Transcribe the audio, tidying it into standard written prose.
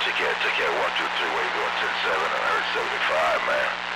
Take care, 123, where you going, 10-7, I heard 75, man.